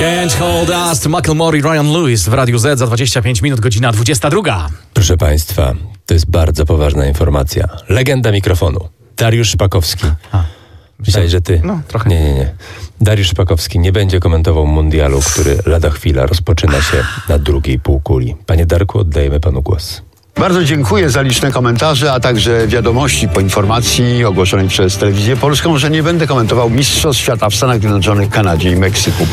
Can't Hold Us to Macklemore i Ryan Lewis w Radiu Z za 25 minut, godzina 22. Proszę Państwa, to jest bardzo poważna informacja. Legenda mikrofonu. Dariusz Szpakowski. Myślałeś, że ty? No, trochę. Nie. Dariusz Szpakowski nie będzie komentował mundialu, który lada chwila rozpoczyna się na drugiej półkuli. Panie Darku, oddajemy panu głos. Bardzo dziękuję za liczne komentarze, a także wiadomości po informacji ogłoszonej przez Telewizję Polską, że nie będę komentował Mistrzostw Świata w Stanach Zjednoczonych, Kanadzie i Meksyku.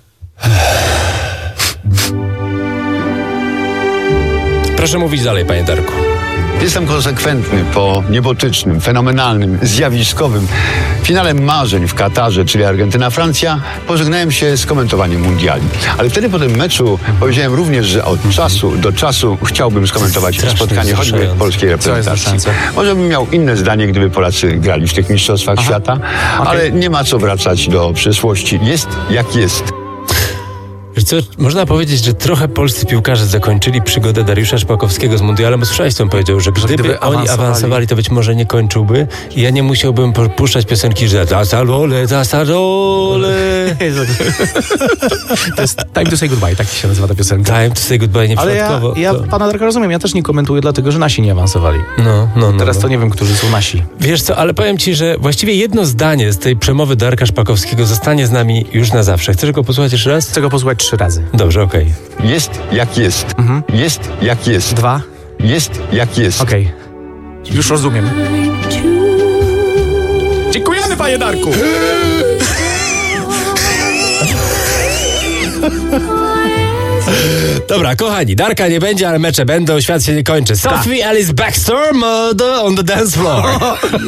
Proszę mówić dalej, panie Darku. Jestem konsekwentny po niebotycznym, fenomenalnym, zjawiskowym finale marzeń w Katarze, czyli Argentyna-Francja. Pożegnałem się z komentowaniem mundiali. Ale wtedy po tym meczu powiedziałem również, że od czasu do czasu chciałbym skomentować spotkanie choćby polskiej reprezentacji. Może bym miał inne zdanie, gdyby Polacy grali w tych mistrzostwach świata, ale nie ma co wracać do przeszłości. Jest jak jest. Wiesz co, można powiedzieć, że trochę polscy piłkarze zakończyli przygodę Dariusza Szpakowskiego z mundialem, bo słyszałeś, co on powiedział, że gdyby oni awansowali, to być może nie kończyłby i ja nie musiałbym puszczać piosenki, że Tasarole. To jest Time to Say Goodbye, tak się nazywa ta piosenka. Time to Say Goodbye, nieprzypadkowo. Ale ja pana Darka rozumiem, ja też nie komentuję, dlatego że nasi nie awansowali. Teraz to nie wiem, którzy są nasi. Wiesz co, ale powiem ci, że właściwie jedno zdanie z tej przemowy Darka Szpakowskiego zostanie z nami już na zawsze. Chcesz go posłuchać jeszcze raz? Chcę go posłuchać 3 razy. Dobrze, okej. Jest jak jest. Jest jak jest. 2. Jest jak jest. Okej. Już rozumiem. Dziękujemy, panie Darku! Dobra, kochani, Darka nie będzie, ale mecze będą, świat się nie kończy. Sophie Alice Baxter, Murder on the Dance Floor.